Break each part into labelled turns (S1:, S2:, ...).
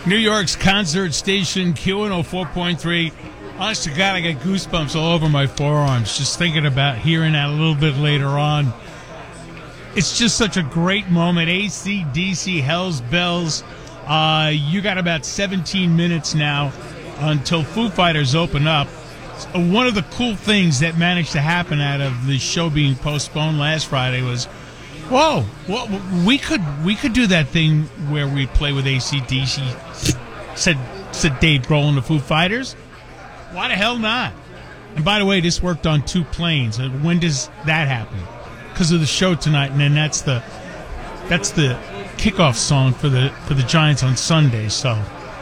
S1: New York's concert station, Q104.3. Honest to God, I got goosebumps all over my forearms just thinking about hearing that a little bit later on. It's just such a great moment. AC/DC, Hell's Bells. You got about 17 minutes now until Foo Fighters open up. One of the cool things that managed to happen out of the show being postponed last Friday was, whoa, well, we could do that thing where we play with AC/DC, said Dave Grohl and the Foo Fighters. Why the hell not? And by the way, this worked on 2 planes. When does that happen? Because of the show tonight, and then that's the kickoff song for the Giants on Sunday. So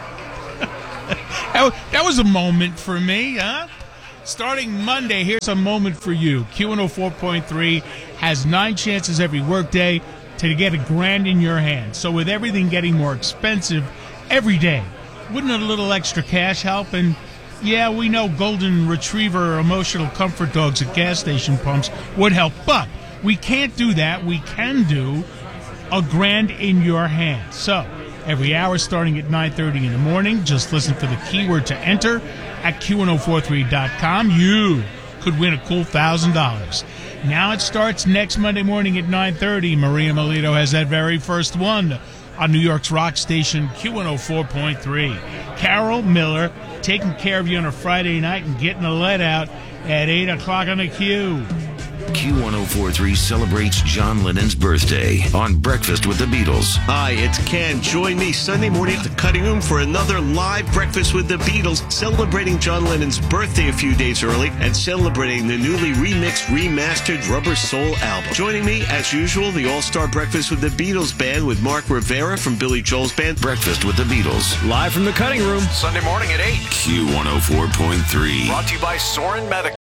S1: that was a moment for me, huh? Starting Monday, here's a moment for you. Q104.3 has 9 chances every workday to get $1,000 in your hand. So with everything getting more expensive every day, wouldn't a little extra cash help? And yeah, we know golden retriever emotional comfort dogs at gas station pumps would help, but we can't do that. We can do $1,000 in your hand. So every hour starting at 9:30 in the morning, just listen for the keyword to enter at Q1043.com. You could win a cool $1,000. Now it starts next Monday morning at 9:30. Maria Melito has that very first one on New York's rock station, Q104.3. Carol Miller taking care of you on a Friday night and getting the lead out at 8 o'clock on the Q.
S2: Q1043 celebrates John Lennon's birthday on Breakfast with the Beatles.
S3: Hi, it's Ken. Join me Sunday morning at the Cutting Room for another live Breakfast with the Beatles, celebrating John Lennon's birthday a few days early and celebrating the newly remixed, remastered Rubber Soul album. Joining me, as usual, the all-star Breakfast with the Beatles band with Mark Rivera from Billy Joel's band.
S2: Breakfast with the Beatles.
S4: Live from the Cutting Room.
S5: Sunday morning at 8.
S2: Q104.3.
S5: Brought to you by Soren Medical.